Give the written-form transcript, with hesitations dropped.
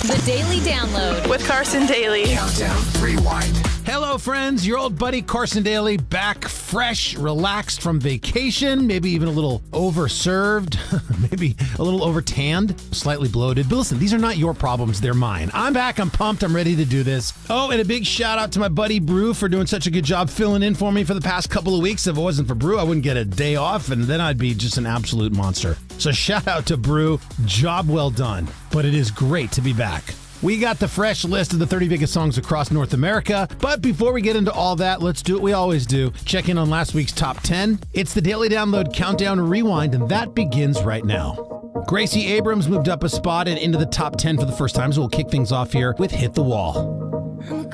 The Daily Download with Carson Daly. Countdown Rewind. Hello, friends. Your old buddy Carson Daly back fresh, relaxed from vacation, maybe even a little overserved, maybe a little overtanned, slightly bloated. But listen, these are not your problems. They're mine. I'm back. I'm pumped. I'm ready to do this. Oh, and a big shout out to my buddy Brew for doing such a good job filling in for me for the past couple of weeks. If it wasn't for Brew, I wouldn't get a day off, and then I'd be just an absolute monster. So shout out to Brew. Job well done. But it is great to be back. We got the fresh list of the 30 biggest songs across North America. But before we get into all that, let's do what we always do. Check in on last week's top 10. It's the Daily Download Countdown Rewind, and that begins right now. Gracie Abrams moved up a spot and into the top 10 for the first time, so we'll kick things off here with Hit the Wall.